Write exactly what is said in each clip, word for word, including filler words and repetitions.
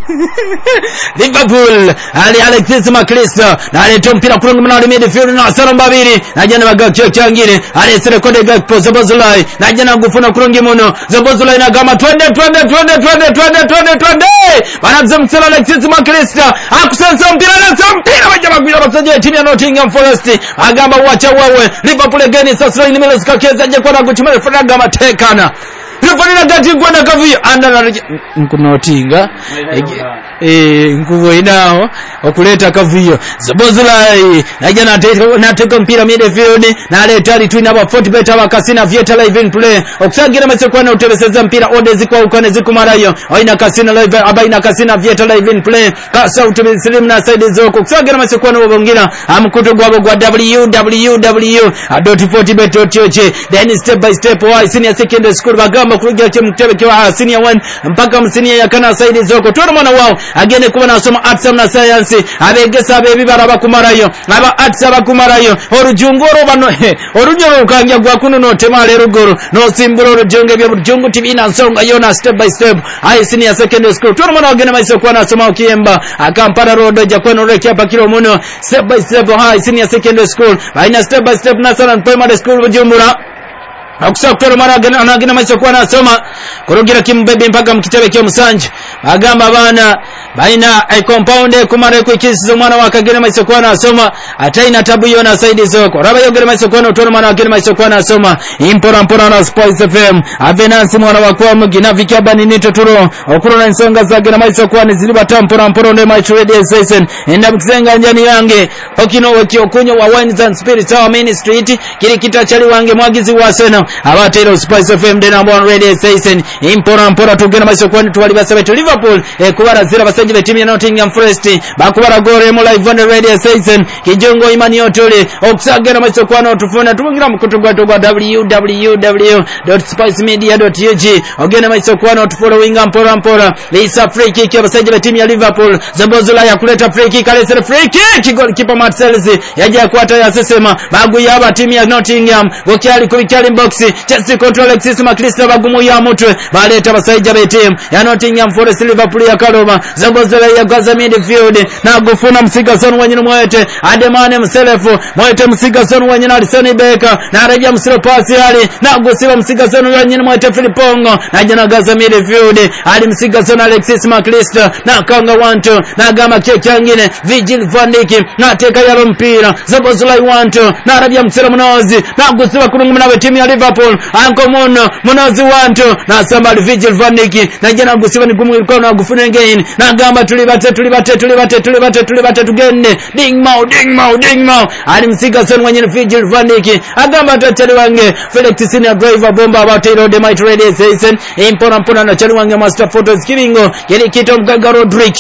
Liverpool ali Alexis McAllister na aleta mpira kurungi mwana midfield na Sara Mbabiri najana bagakyo cyangire alesere kode Gakpo Szoboszlai najana gufuna kurungi muno Szoboszlai na gama twende twende twende twende twende twende twende banazamsela Alexis McAllister akusensa mpira na mpira bajaba gwira basaje timu ya Nottingham Forest agamba wacha wewe Liverpool again sasa ni Milos kakeza je kwa guchimere fraga matekana Rifani gati ngwana kavuyo andana nkunotinga eh nguvo inao okuleta kavuyo Szoboszlai najana nateka mpira midfield na aleta ali twina ba forty bet abakasina Vieta live in play okusagira masekwana utebeseza mpira odezi kwa ukane zikumarayo oina kasina live abaina kasina Vieta live in play kasa utebesilimu na side zoko okusagira masekwana obongira amkuto gwabo gwa w w w dot forty bet dot co then step by step why senior secondary school bagamba kurugia che mtebe kwa senior one mpaka msenia yakana side zoko toro mwana wao agene kuba nasoma arts na science abegesa abebi baraba kumarayo aba arts abakumarayo orujungoro bano orujoro ukanja gwa kuno no temale rugoro no simburo rujonge bya rujungu tv na nsonga yona step by step ai senior secondary school toro mwana agene maiso kwa nasoma ukiemba akampara rodo jakweno reki hapa kilo muno step by step ai senior secondary school aina step by step national primary school bujumbura akusakutoro mara anagina maiso kwa nasoma kurugira kimbebe mpaka mkitebe kyo musanje agamba bana baina ai compound kumare kwikisizo mwana wakagena maiso kwa nasoma ataina tabu yona side zoko raba yogera maiso kwa utoro mwana wakagena maiso kwa nasoma impora mpora na Spice F M avenance mwana wakwa mugina vikaba ni nito turo okuro na nsonga zagena maiso kwa ziliba tampora mpora ndo my radio station enda mkizenga njani yange okino wakio kunyo wa Wines and Spirits our main street kiri kitachali wange mwagizi wa sena abatero Spice F M dena one radio station impora mpora tugena maiso kwa tuwali basabe to Liverpool e kubara zira basaji be timu ya Nottingham Forest bakubara gore mo live on radio station kijongo imani otole okusagera maiso kwa no tufuna tumungira mukutugwa tugwa w w w dot spice media dot u g ogena maiso kwa no tufollowing mpora mpora Lisa free kick ya basaji be timu ya Liverpool Szoboszlai ya kuleta free kick alesere free kick goalkeeper Matt Sales yaje kwata yasesema bagu yaba timu ya Nottingham gokyali kubikyali box Chelsea control Alexis McAllister bagumu ya mutwe baleta basaji be timu ya Nottingham Forest Liverpool ya Kaloma Szoboszlai ya gaza midfield na gufuna Msigason wenyine mwete Ademane Mselefu mwete Msigason wenyine Alisoni Beka na reja msilo pasi hali na gusiwa Msigason wenyine mwete Filipongo na jana gaza midfield hali Msigason Alexis McAllister na kanga wanto na gama keke yangine Virgil van Dijk na teka yalo mpira Szoboszlai wanto na reja msilo mnozi na gusiwa kurungu mnawe timu ya Liverpool anko muno mnozi wanto na sambali Virgil van Dijk na jana gusiwa ni gumu ilikuwa na gufuna again na gamba tulibate tulibate tulibate tulibate tulibate tugende ding mau ding mau ding mau ali Msigason mwenye Virgil van Dijk agamba tatali wange Felix senior driver bomba abatero de might radio station impona mpona na chali wange master photos kiringo yeli kito mgaga Rodrick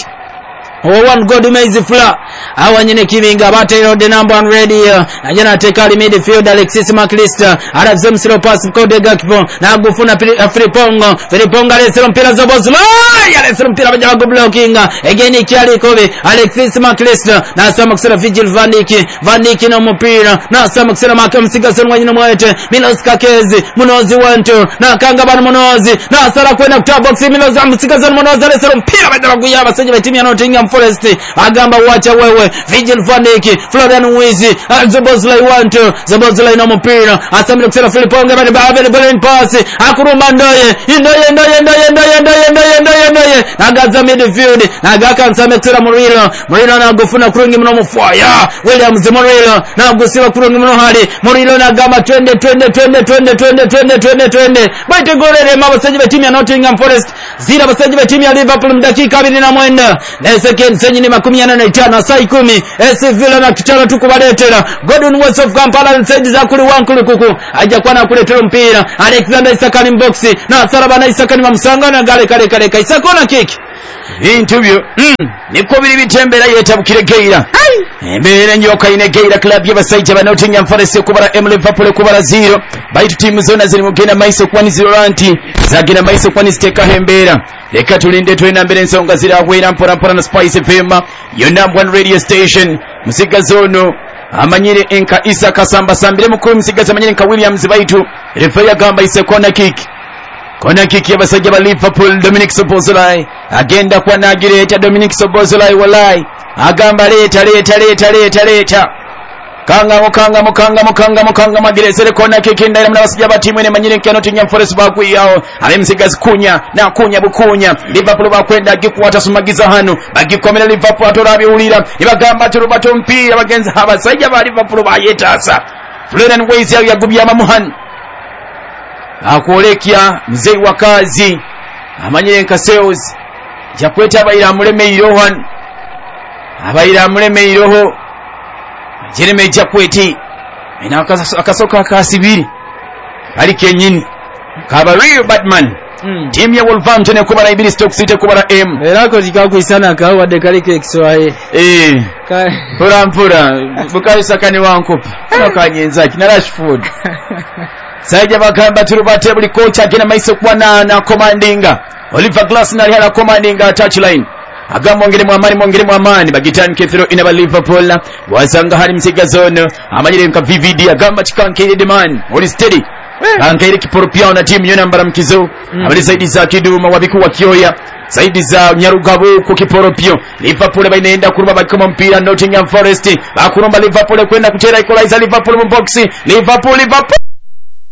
one God Maize Fla awanyene kivinga batero de number one radio ajana tekali midfield Alexis McAllister arazem silo pass code Gakpo na gufuna Filipongo Filipongo alesero mpira Szoboszlai alesero mpira bajago blocking again ikiali kobe Alexis McAllister na sama kusera Virgil van Dijk van Dijk na mpira na sama kusera Makam Msigason wanyine mwete Milos Kakezi Munozi wanto na kanga bana Munozi na sara kwenda kutoa box Milos Msigason Munozi alesero mpira bajago yaba saje timu ya Nottingham Forest agamba wacha wewe Virgil van Dijk Florian Wizi Szoboszlai wanto Szoboszlai na mpira asamile kusera Filipongo bali bali bali pass akuruma ndoye ndoye ndoye ndoye ndoye ndoye ndoye ndoye ndoye nagaza midfield nagaka nsame kusera Murilo Murilo na gufuna kurungi mno mfaya Williams Murilo na gusiwa kurungi mno hali Murilo na gama twende twende twende twende twende twende twende twende baite gorere mabasaji be timu ya Nottingham Forest zira basaji be timu ya Liverpool mdakika abiri na mwenda na second senyi ni makumi nane na tano saa kumi S C Villa na kitano tukubaletera Gordon West of Kampala nsaidizi za kuli wankuli kuku aja kwa na kuletera mpira Alexander Isakani mboxi na Saraba na Isakani mamsanga na gale kale kale Isakona kiki interview mm. niko biri bitembera yetabukire Geira embere nyoka ine Geira club y'abasaije ba Nottingham Forest kubara M Liverpool kubara zero baitu timu zona ziri mugenda maiso kwani zero ranti zagina maiso kwani steka hembera leka tulinde twena mbere nsonga ziragwera mpora mpora na Spice F M your number one radio station Msigazono amanyire enka Isa Kasamba sambire mukuru Msigaza amanyire enka Williams baitu refa ya gamba ise corner kick kona kiki abasajja ba Liverpool. Dominic Szoboszlai agenda kwa nagireta. Dominic Szoboszlai walai agamba leta leta leta leta leta kanga mukanga mukanga mukanga mukanga magiresere kona kiki ndaira mna basajja ba timu ene manyire kano Nottingham Forest bakwiyaho alemsigazi kunya na kunya bukunya. Liverpool bakwenda gikwata sumagiza hano bagikomera Liverpool atorabi ulira ibagamba turubato mpira bagenza abasajja ba Liverpool bayetasa. Florian Weiss yagubya mamuhan akolekya mzee wakazi amanyire nkaseos jakweta abayira muleme Yohan abayira muleme Yoho Jeremy Jakweti ina akasoka kasibiri ali kenyini kaba real Batman mm. Team ya Wolverhampton kubara ibiri Stoke City kubara M erako zikakuisana kawa de kalike Kiswahili eh pura mpura bukayo sakani wankupa nakanyenza kina Rashford saija bakamba turubate buli coach agena maiso kwa na, na commandinga Oliver Glasner hala commandinga touchline agamba ngire mu amani mongire mu amani bagitani kethero ina ba Liverpool wasanga hari msigazono amanyire nka V V D agamba chikankire demand oli steady ankaire kiporopia na timu yona mbara mkizo mm. Abali zaidi za kiduma wabiku wa kioya zaidi za nyarugabo ku kiporopio. Liverpool bainaenda kuruba bakoma mpira Nottingham Forest bakurumba Liverpool kwenda kuchera equalizer Liverpool mu box. Liverpool Liverpool